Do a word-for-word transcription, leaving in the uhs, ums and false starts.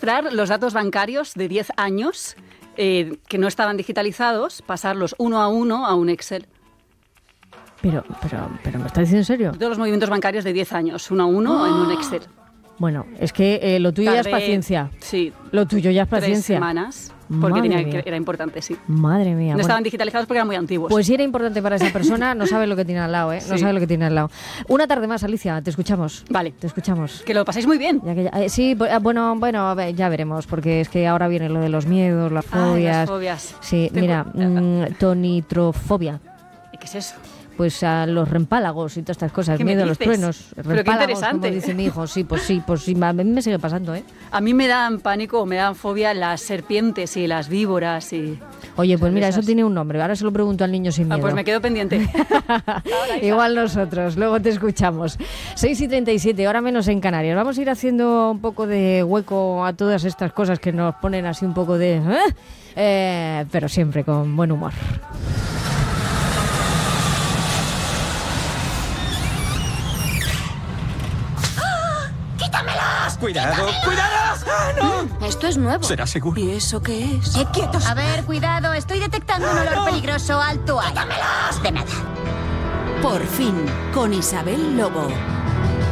registrar los datos bancarios de diez años eh, que no estaban digitalizados, pasarlos uno a uno a un Excel. Pero, pero, pero ¿me estás diciendo en serio? Todos los movimientos bancarios de diez años, uno a uno ¡Oh! En un Excel. Bueno, es que eh, lo tuyo Tardé, ya es paciencia. Sí. Lo tuyo ya es paciencia. Tres semanas, porque tenía que, era importante, sí. Madre mía. No bueno. estaban digitalizados porque eran muy antiguos. Pues si era importante para esa persona, no sabe lo que tiene al lado, ¿eh? No Sí. sabe lo que tiene al lado. Una tarde más, Alicia, te escuchamos. Vale. Te escuchamos. Que lo pasáis muy bien. Ya que ya, eh, sí, pues, bueno, bueno, a ver, ya veremos, porque es que ahora viene lo de los miedos, las fobias. Ay, las fobias. Sí, Tengo... mira, mmm, tonitrofobia. ¿Y qué es eso? Pues a los rempálagos y todas estas cosas, ¿Qué miedo me a los dices? truenos, Pero qué rempálagos, interesante. como dice mi hijo. Sí, pues sí, pues sí, a mí me sigue pasando, ¿eh? A mí me dan pánico o me dan fobia las serpientes y las víboras y... Oye, pues mira, esas. eso tiene un nombre, ahora se lo pregunto al niño sin miedo. Ah, pues me quedo pendiente. Igual nosotros, luego te escuchamos. seis y treinta y siete, hora menos en Canarias. Vamos a ir haciendo un poco de hueco a todas estas cosas que nos ponen así un poco de... ¿eh? Eh, pero siempre con buen humor. ¡Quítamelos! ¡Cuidado! ¡Cuidado! ¡Ah, no! Esto es nuevo. ¿Será seguro? ¿Y eso qué es? ¡Eh, quietos! A ver, cuidado, estoy detectando un olor peligroso. Alto ahí. ¡Quítamelos! De nada. Por fin, con Isabel Lobo.